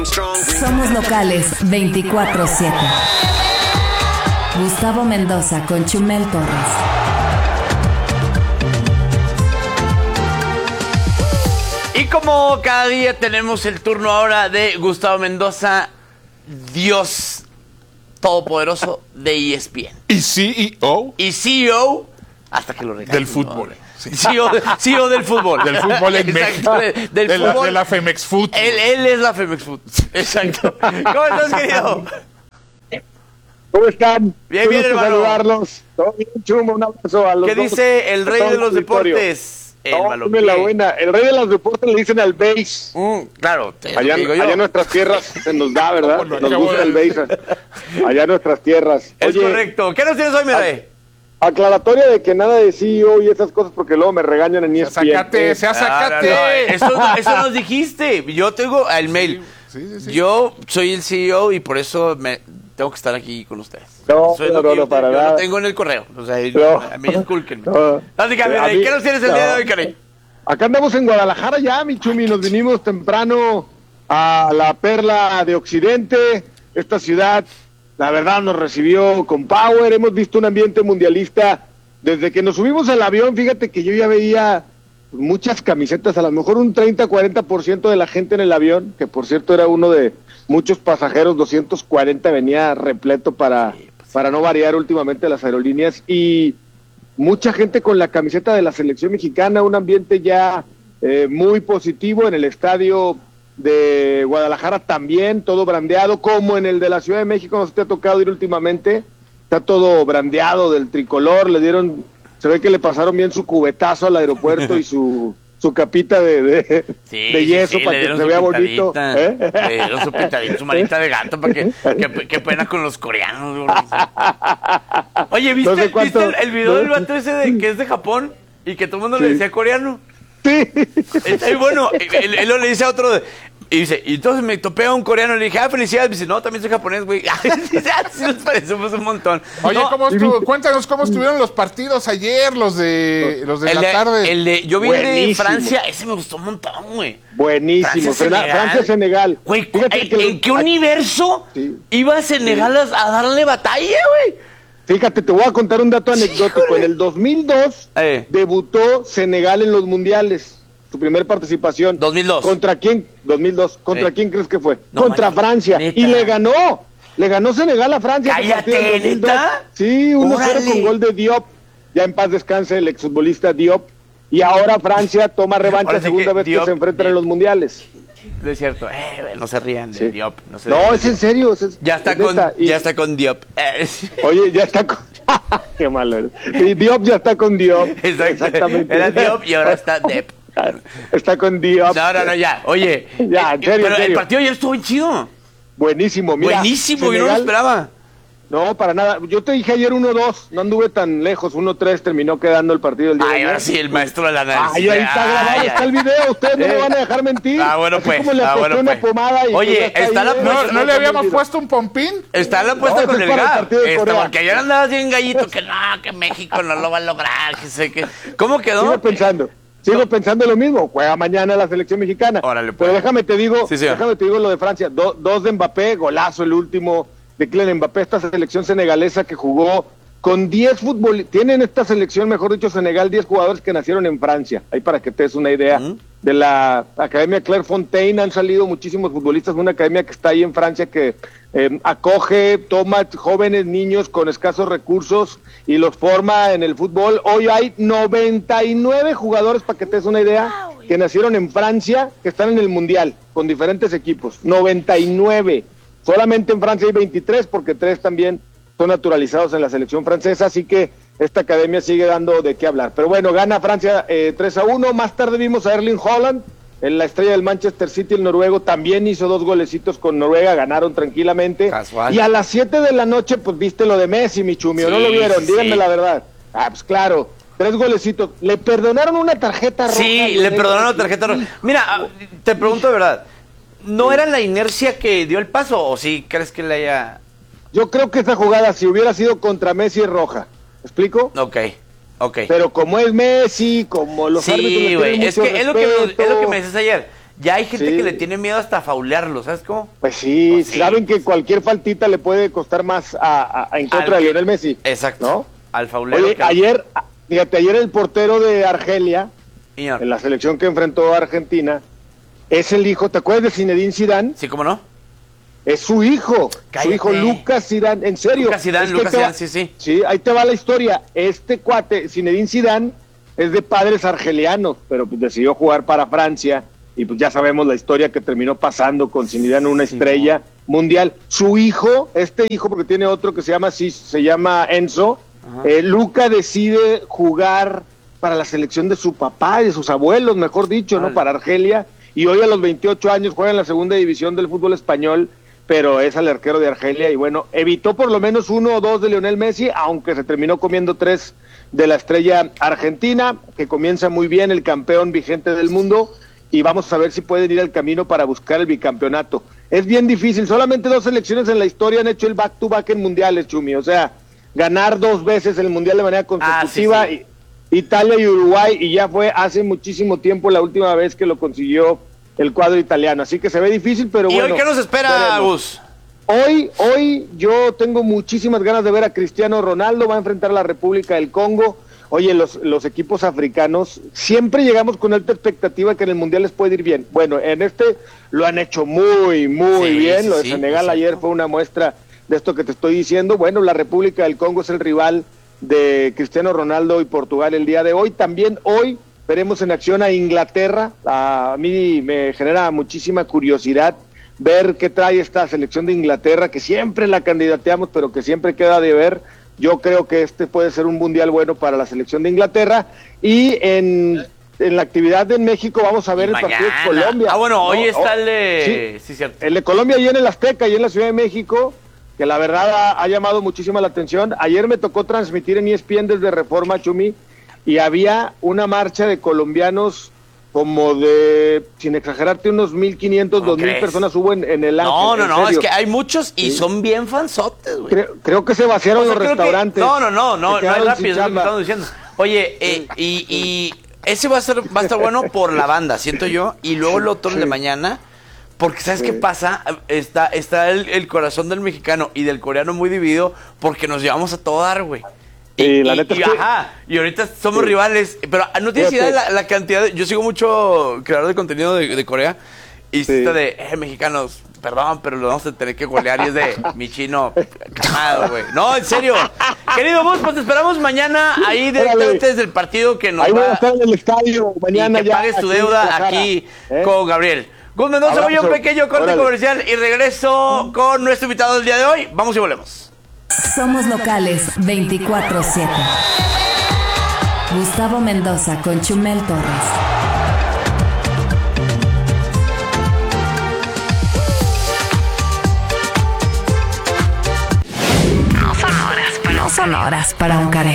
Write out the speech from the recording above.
Somos locales 24/7. Gustavo Mendoza con Chumel Torres. Y como cada día tenemos el turno ahora de Gustavo Mendoza, Dios todopoderoso de ESPN. Y CEO. Y CEO, hasta que lo regañen. Del fútbol. ¿No? Sí. CEO del fútbol. Del fútbol en Exacto, México. del fútbol. De la Femex Food. Él es la Femex Food. Exacto. ¿Cómo estás, querido? ¿Cómo están? Bien, bien, hermano. Saludarlos. Todo bien, Chumo, un abrazo a los ¿Qué dos. dice el rey de los deportes? Dime la buena. El rey de los deportes le dicen al béis. Claro, Allá en nuestras tierras se nos da, ¿verdad? Nos gusta el béis. Allá en nuestras tierras. Es correcto. ¿Qué nos tienes hoy, mi rey? Aclaratoria de que nada de CEO y esas cosas porque luego me regañan en ESPN. ¡Sácate! ¡Sácate! Eso nos dijiste. Yo tengo el mail. Sí. Yo soy el CEO y por eso tengo que estar aquí con ustedes. No, Yo para nada. lo tengo en el correo. O sea, No. a mí discúlpenme. No. Así que, ¿qué nos tienes el día de hoy, Cari? Acá andamos en Guadalajara ya, mi Chumi. Nos vinimos temprano a la Perla de Occidente. Esta ciudad, la verdad, nos recibió con power. Hemos visto un ambiente mundialista. Desde que nos subimos al avión, fíjate que yo ya veía muchas camisetas, a lo mejor un 30-40% de la gente en el avión, que por cierto era uno de muchos pasajeros, 240 venía repleto para no variar últimamente las aerolíneas, y mucha gente con la camiseta de la selección mexicana, un ambiente ya muy positivo en el estadio de Guadalajara también, todo brandeado, como en el de la Ciudad de México, no se te ha tocado ir últimamente, está todo brandeado del tricolor, se ve que le pasaron bien su cubetazo al aeropuerto y su capita de yeso para que se vea bonito. Le dieron su pintadita, su manita de gato para que pena con los coreanos. Oye, ¿viste el video del vato ese que es de Japón y que todo el mundo le decía coreano? Sí. Está muy bueno. Él le dice a otro... Y dice, y entonces me topé a un coreano y le dije, felicidades. Me dice, no, también soy japonés, güey. Sí nos parecemos un montón. Oye, cuéntanos cómo estuvieron los partidos ayer, los de la tarde. Yo vi el de Francia, ese me gustó un montón, güey. Buenísimo. Francia-Senegal. Güey, ¿en qué universo iba Senegal a darle batalla, güey? Fíjate, te voy a contar un dato anecdótico. En el 2002 debutó Senegal en los mundiales. Su primer participación. 2002. ¿Contra quién? 2002. ¿Contra quién crees que fue? No, contra Francia. Neta. Y le ganó. Le ganó Senegal a Francia. ¡Cállate, neta! Sí, 1-0 con gol de Diop. Ya en paz descanse el exfutbolista Diop. Y ahora Francia toma revancha, segunda vez Diop, que se enfrentan en los mundiales. Es cierto. No se rían de Diop. No, es en serio. Ya está con Diop. Oye, ya está con... Qué malo eres. Y Diop ya está con Diop. Exactamente. Era Diop y ahora está Depp. Está con Diop. No, ya. Oye. Ya, en serio, pero el partido ayer estuvo chido. Buenísimo, mira. Buenísimo, Senegal, yo no lo esperaba. No, para nada. Yo te dije ayer 1-2, no anduve tan lejos. 1-3 terminó quedando el partido del día. Ahora sí, el maestro del análisis. Ahí está grabado, está el video. Ustedes no me van a dejar mentir. Bueno, pues. Como le aposté una pomada y oye, está la puesta. ¿No le habíamos puesto un pompín? Está la puesta con el GAP. Porque ayer andabas bien gallito, que México no lo va a lograr, que sé que... ¿Cómo quedó? Sigo pensando lo mismo. Juega mañana la selección mexicana. Órale, pues. Pero déjame te digo lo de Francia. Dos de Mbappé, golazo el último de Kylian Mbappé, esta selección senegalesa que jugó con 10 futbolistas. Tienen esta selección, mejor dicho, Senegal, 10 jugadores que nacieron en Francia. Ahí para que te des una idea. De la Academia Clairefontaine han salido muchísimos futbolistas, una academia que está ahí en Francia que acoge, toma jóvenes niños con escasos recursos y los forma en el fútbol. Hoy hay 99 jugadores, para que te des una idea, que nacieron en Francia, que están en el Mundial, con diferentes equipos. 99. Solamente en Francia hay 23, porque 3 también son naturalizados en la selección francesa, así que esta academia sigue dando de qué hablar. Pero bueno, gana Francia 3-1. Más tarde vimos a Erling Haaland, en la estrella del Manchester City, el noruego, también hizo 2 golecitos con Noruega, ganaron tranquilamente. Casual. Y a las 7 de la noche, pues viste lo de Messi, mi Chumi, ¿o no lo vieron? Díganme la verdad. Pues claro, 3 golecitos. Le perdonaron una tarjeta roja. Sí, le perdonaron una tarjeta roja. Mira, te pregunto de verdad, ¿no era la inercia que dio el paso o sí crees que le haya...? Yo creo que esa jugada, si hubiera sido contra Messi, es roja. ¿Me explico? Ok. Pero como es Messi, como los árbitros... Sí, güey, es que es lo que me decías ayer. Ya hay gente que le tiene miedo hasta a faulearlo, ¿sabes cómo? Pues sí, saben que cualquier faltita le puede costar más en contra de Lionel Messi. Exacto. ¿No? Al faulero. Oye, ayer el portero de Argelia, en la selección que enfrentó a Argentina, es el hijo, ¿te acuerdas de Zinedine Zidane? Sí, ¿cómo no? Es su hijo, Cállate. su hijo Lucas Zidane, en serio. Lucas Zidane, sí. Sí, ahí te va la historia. Este cuate, Zinedine Zidane, es de padres argelianos, pero pues decidió jugar para Francia y pues ya sabemos la historia que terminó pasando con Zinedine, una estrella mundial. Su hijo, porque tiene otro que se llama Enzo, Luca decide jugar para la selección de su papá y de sus abuelos, mejor dicho, ¿no? Para Argelia, y hoy a los 28 años juega en la segunda división del fútbol español, pero es el arquero de Argelia y bueno, evitó por lo menos 1 o 2 de Lionel Messi, aunque se terminó comiendo 3 de la estrella argentina, que comienza muy bien, el campeón vigente del mundo, y vamos a ver si pueden ir al camino para buscar el bicampeonato. Es bien difícil, solamente 2 selecciones en la historia han hecho el back-to-back en mundiales, Chumi, o sea, ganar 2 veces el mundial de manera consecutiva, Italia y Uruguay, y ya fue hace muchísimo tiempo la última vez que lo consiguió el cuadro italiano, así que se ve difícil, pero bueno. ¿Y hoy qué nos espera, Gus? Hoy yo tengo muchísimas ganas de ver a Cristiano Ronaldo, va a enfrentar a la República del Congo. Oye, los equipos africanos siempre llegamos con alta expectativa que en el Mundial les puede ir bien. Bueno, en este lo han hecho muy bien, lo de Senegal ayer fue una muestra de esto que te estoy diciendo. Bueno, la República del Congo es el rival de Cristiano Ronaldo y Portugal el día de hoy. También hoy veremos en acción a Inglaterra. A mí me genera muchísima curiosidad ver qué trae esta selección de Inglaterra, que siempre la candidateamos, pero que siempre queda de ver. Yo creo que este puede ser un mundial bueno para la selección de Inglaterra. Y en la actividad en México vamos a ver el partido de Colombia. Bueno, hoy está el de... Sí, cierto. El de Colombia y en el Azteca y en la Ciudad de México, que la verdad ha llamado muchísima la atención. Ayer me tocó transmitir en ESPN desde Reforma, Chumi, y había una marcha de colombianos como de, sin exagerarte, unos 1,500, 2,000 personas hubo en el Ángel. No, es que hay muchos y son bien fansotes, güey. Creo que se vaciaron los restaurantes. No es rápido, es lo que estamos diciendo. Oye, y ese va a estar bueno por la banda, siento yo, y luego el otro de mañana, porque ¿sabes qué pasa? Está el corazón del mexicano y del coreano muy dividido porque nos llevamos a todo dar, güey. Y ahorita somos rivales, pero no tienes idea de la cantidad yo sigo mucho creador de contenido de Corea y está de mexicanos, perdón, pero lo vamos a tener que golear y es de mi chino calmado, güey. No, en serio. Querido Gus, pues te esperamos mañana ahí directamente desde el partido que nos ahí voy a estar en el estadio mañana, y que pagues tu deuda aquí con Gabriel. Gus Mendoza, voy a un pequeño corte comercial y regreso con nuestro invitado del día de hoy. Vamos y volvemos. Somos locales 24/7. Gustavo Mendoza con Chumel Torres. No son horas para un care.